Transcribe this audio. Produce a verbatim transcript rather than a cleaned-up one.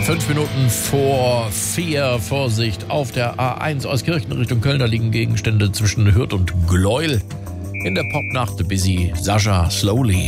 Fünf Minuten vor vier, Vorsicht, auf der A eins aus Kirchen Richtung Köln, da liegen Gegenstände zwischen Hürth und Gleuel. In der Popnacht Busy, Sascha, Slowly.